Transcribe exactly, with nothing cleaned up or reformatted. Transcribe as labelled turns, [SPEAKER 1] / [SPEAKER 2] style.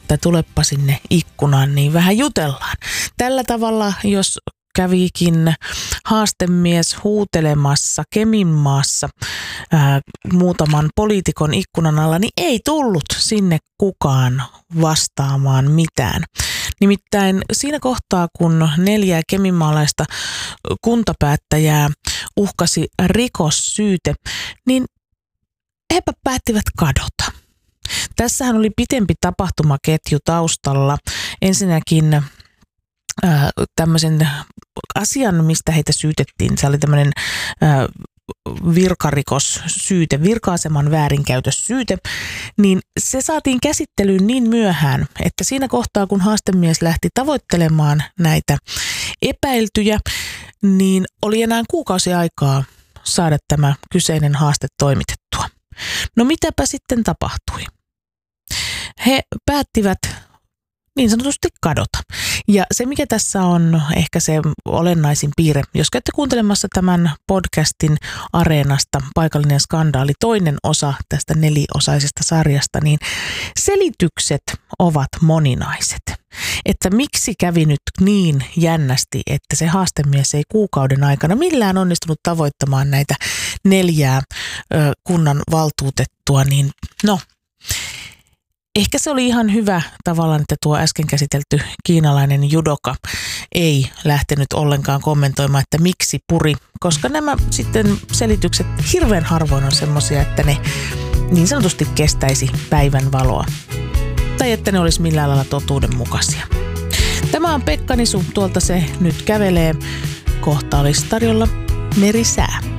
[SPEAKER 1] että tulepa sinne ikkunaan, niin vähän jutellaan. Tällä tavalla, jos kävikin haastemies huutelemassa Keminmaassa ää, muutaman poliitikon ikkunan alla, niin ei tullut sinne kukaan vastaamaan mitään. Nimittäin siinä kohtaa, kun neljä keminmaalaista kuntapäättäjää uhkasi rikossyyte, niin hepä päättivät kadota. Tässähän oli pitempi tapahtumaketju taustalla. Ensinnäkin äh, tämmöisen asian, mistä heitä syytettiin. Se oli tämmöinen äh, virkarikossyyte, virka-aseman väärinkäytössyyte, niin se saatiin käsittelyyn niin myöhään, että siinä kohtaa, kun haastemies lähti tavoittelemaan näitä epäiltyjä, niin oli enää kuukausi aikaa saada tämä kyseinen haaste toimitettua. No mitäpä sitten tapahtui? He päättivät niin sanotusti kadota. Ja se, mikä tässä on ehkä se olennaisin piirre, jos käytte kuuntelemassa tämän podcastin Areenasta Paikallinen skandaali, toinen osa tästä neliosaisesta sarjasta, niin selitykset ovat moninaiset. Että miksi kävi nyt niin jännästi, että se haastemies ei kuukauden aikana millään onnistunut tavoittamaan näitä neljää ö, kunnan valtuutettua, niin no... Ehkä se oli ihan hyvä tavallaan, että tuo äsken käsitelty kiinalainen judoka ei lähtenyt ollenkaan kommentoimaan, että miksi puri, koska nämä sitten selitykset hirveän harvoin on semmoisia, että ne niin sanotusti kestäisi päivän valoa tai että ne olisi millään lailla totuudenmukaisia. Tämä on Pekka Nisu, tuolta se nyt kävelee. Kohta olisi tarjolla merisää.